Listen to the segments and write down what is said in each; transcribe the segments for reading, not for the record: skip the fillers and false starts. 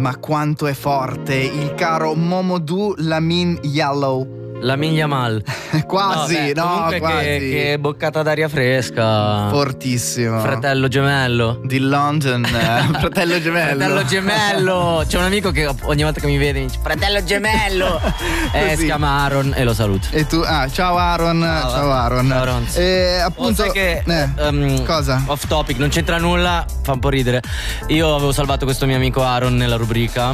Ma quanto è forte il caro Momodou Lamin Yallow. Lamin Yamal. Quasi, comunque quasi. Che boccata d'aria fresca. Fortissimo. Fratello gemello. Di London. Fratello gemello. Fratello gemello. C'è un amico che ogni volta che mi vede mi dice fratello gemello. Si chiama Aaron e lo saluto. E tu? Ciao Aaron. Ciao Aaron. Ciao Aaron. Appunto sai che cosa? Off topic, non c'entra nulla, fa un po' ridere. Io avevo salvato questo mio amico Aaron nella rubrica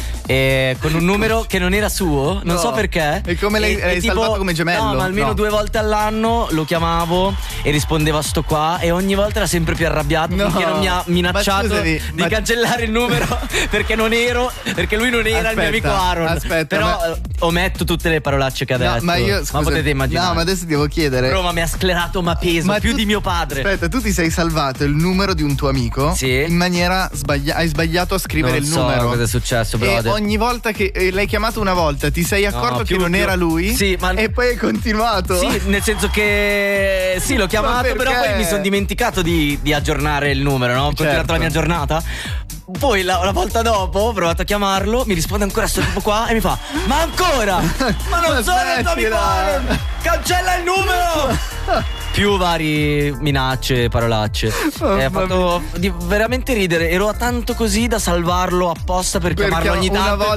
e con un numero che non era suo, non so perché. E come l'hai salvato come gemello? No, ma almeno 2 volte all'anno lo chiamavo e rispondeva sto qua, e ogni volta era sempre più arrabbiato perché non mi ha minacciato di cancellare il numero perché lui non era il mio amico Aaron. Aspetta, però ometto tutte le parolacce che ha detto. Ma io, scusa, potete immaginare. No, ma adesso devo chiedere. Roma mi ha sclerato peso più di mio padre. Aspetta, tu ti sei salvato il numero di un tuo amico? Sì. In maniera sbagliata. Hai sbagliato a scrivere il numero. Non so cosa è successo, brother. E ogni volta che l'hai chiamato una volta ti sei accorto che non era lui? Sì, ma e poi hai continuato. Sì, nel senso che sì, l'ho chiamato, però poi mi sono dimenticato di aggiornare il numero, no? Ho continuato la mia giornata. Poi la volta dopo ho provato a chiamarlo, mi risponde ancora sto tipo qua e mi fa: ma ancora? Ma non sono il tuo amico Aaron! Cancella il numero! Più vari minacce, parolacce. Ha fatto veramente ridere. Ero tanto così da salvarlo apposta per chiamarlo ogni tanto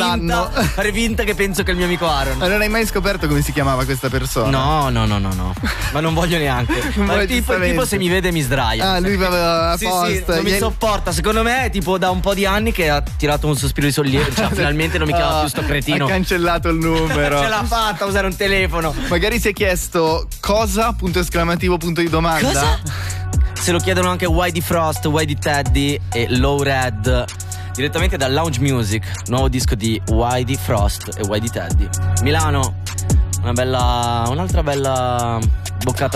e fare finta che penso che è il mio amico Aaron. Ma non hai mai scoperto come si chiamava questa persona? No. Ma non voglio neanche. Ma il tipo se mi vede mi sdraia. Lui va a Sì, non mi sopporta. Secondo me è tipo da un po' di anni che ha tirato un sospiro di sollievo. Cioè, finalmente non mi chiama più sto cretino. Ha cancellato il numero. Ce l'ha fatta a usare un telefono. Magari si è chiesto cosa? Punto esclamativo, punto di domanda. Cosa? Se lo chiedono anche YD Frost, YD Teddy e Low Red, direttamente da Lounge Music, nuovo disco di YD Frost e YD Teddy. Milano, un'altra bella boccata